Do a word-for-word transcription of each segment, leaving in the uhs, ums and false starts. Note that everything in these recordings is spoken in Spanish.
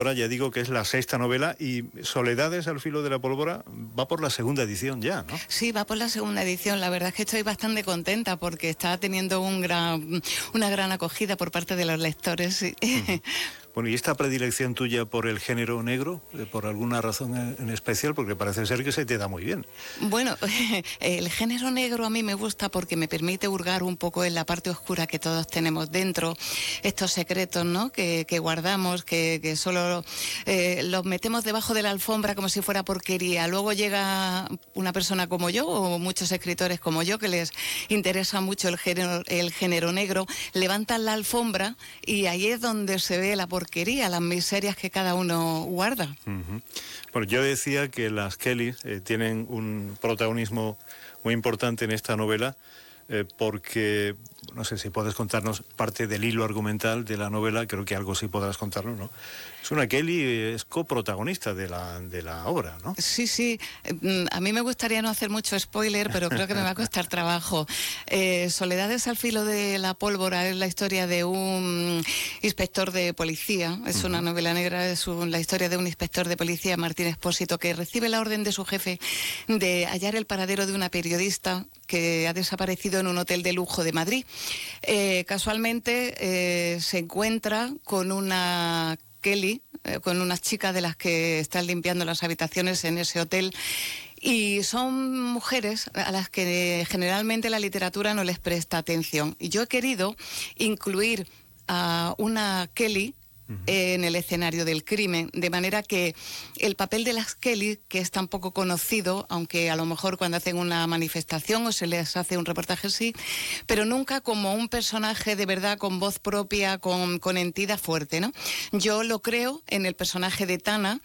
Ahora ya digo que es la sexta novela y Soledades al filo de la pólvora va por la segunda edición ya, ¿no? Sí, va por la segunda edición. La verdad es que estoy bastante contenta porque está teniendo un gran, una gran acogida por parte de los lectores. Sí. Uh-huh. Bueno, ¿y esta predilección tuya por el género negro, por alguna razón en especial? Porque parece ser que se te da muy bien. Bueno, el género negro a mí me gusta porque me permite hurgar un poco en la parte oscura que todos tenemos dentro, estos secretos, ¿no?, que, que guardamos, que, que solo eh, los metemos debajo de la alfombra como si fuera porquería. Luego llega una persona como yo o muchos escritores como yo que les interesa mucho el género, el género negro, levantan la alfombra y ahí es donde se ve la porquería. porquería, las miserias que cada uno guarda. Uh-huh. Bueno, yo decía que las Kellys eh, tienen un protagonismo muy importante en esta novela eh, porque, no sé si puedes contarnos parte del hilo argumental de la novela, creo que algo sí podrás contarnos, ¿no? Es una Kelly, es coprotagonista de la, de la obra, ¿no? Sí, sí. A mí me gustaría no hacer mucho spoiler, pero creo que me va a costar trabajo. Eh, Soledades al filo de la pólvora es la historia de un inspector de policía. Es uh-huh. una novela negra, es un, la historia de un inspector de policía, Martín Expósito, que recibe la orden de su jefe de hallar el paradero de una periodista que ha desaparecido en un hotel de lujo de Madrid. Eh, casualmente eh, se encuentra con una Kelly, eh, con unas chicas de las que están limpiando las habitaciones en ese hotel, y son mujeres a las que generalmente la literatura no les presta atención. Y yo he querido incluir a una Kelly en el escenario del crimen, de manera que el papel de las Kelly, que es tan poco conocido, aunque a lo mejor cuando hacen una manifestación o se les hace un reportaje sí, pero nunca como un personaje de verdad con voz propia, con, con entidad fuerte, ¿no? Yo lo creo en el personaje de Tana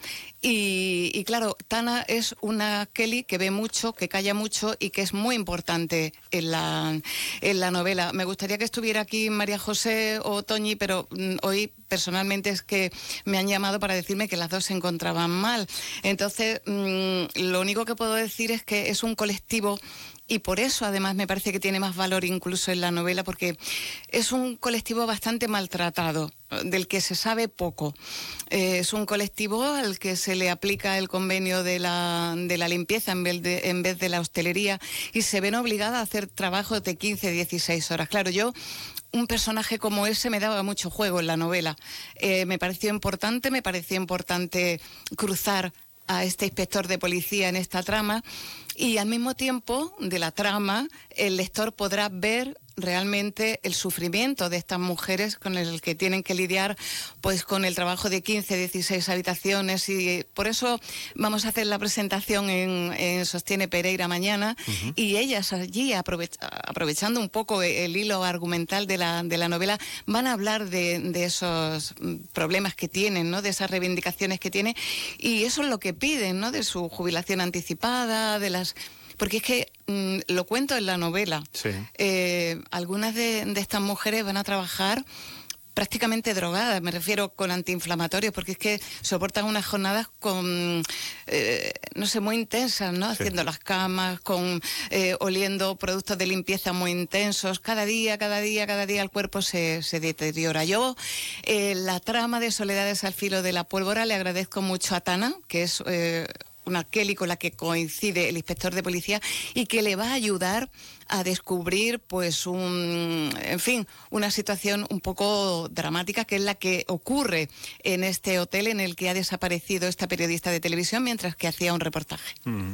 y, y claro, Tana es una Kelly que ve mucho, que calla mucho y que es muy importante en la, en la novela. Me gustaría que estuviera aquí María José o Toñi, pero mm, hoy personalmente es que me han llamado para decirme que las dos se encontraban mal. Entonces, mmm, lo único que puedo decir es que es un colectivo y por eso además me parece que tiene más valor incluso en la novela, porque es un colectivo bastante maltratado, del que se sabe poco. Eh, es un colectivo al que se le aplica el convenio de la, de la limpieza en vez de, en vez de la hostelería y se ven obligadas a hacer trabajos de quince, dieciséis horas. Claro, yo un personaje como ese me daba mucho juego en la novela. Eh, me pareció importante, me pareció importante cruzar a este inspector de policía en esta trama y al mismo tiempo de la trama el lector podrá ver realmente el sufrimiento de estas mujeres con el que tienen que lidiar pues con el trabajo de quince, dieciséis habitaciones y por eso vamos a hacer la presentación en, en Sostiene Pereira mañana uh-huh. y ellas allí aprovech- aprovechando un poco el hilo argumental de la, de la novela van a hablar de, de esos problemas que tienen, ¿no?, de esas reivindicaciones que tienen y eso es lo que piden, ¿no?, de su jubilación anticipada, de las... Porque es que mmm, lo cuento en la novela. Sí. Eh, algunas de, de estas mujeres van a trabajar prácticamente drogadas, me refiero con antiinflamatorios, porque es que soportan unas jornadas con, eh, no sé, muy intensas, ¿no? Sí. Haciendo las camas, con eh, oliendo productos de limpieza muy intensos. Cada día, cada día, cada día el cuerpo se, se deteriora. Yo, eh, la trama de Soledades al filo de la pólvora, le agradezco mucho a Tana, que es... Eh, una Kelly con la que coincide el inspector de policía y que le va a ayudar a descubrir pues un, en fin, una situación un poco dramática que es la que ocurre en este hotel en el que ha desaparecido esta periodista de televisión mientras que hacía un reportaje. Mm.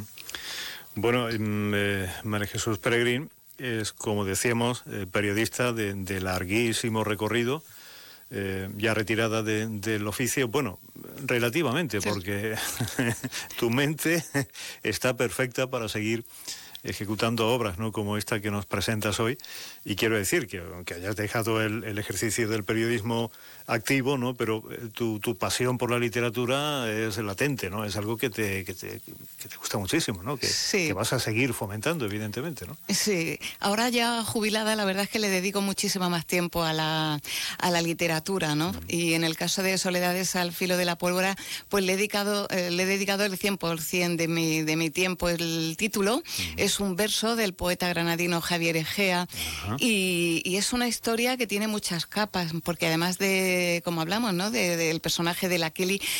Bueno, eh, María Jesús Peregrín es, como decíamos, eh, periodista de, de larguísimo recorrido. Eh, ya retirada de, del oficio, bueno, relativamente, sí. Porque tu mente está perfecta para seguir ejecutando obras, ¿no?, como esta que nos presentas hoy, y quiero decir que aunque hayas dejado el, el ejercicio del periodismo activo, ¿no?, pero tu, tu pasión por la literatura es latente, ¿no?, es algo que te, que te, que te gusta muchísimo, ¿no?, que, sí. que vas a seguir fomentando, evidentemente, ¿no? Sí, ahora ya jubilada, la verdad es que le dedico muchísimo más tiempo a la, a la literatura, ¿no? Mm. Y en el caso de Soledades al filo de la pólvora, pues le he dedicado, eh, le he dedicado el cien por ciento de mi, de mi tiempo. El título mm. es un verso del poeta granadino Javier Egea y, y es una historia que tiene muchas capas, porque además de, como hablamos, ¿no?, de, del personaje de la Kelly,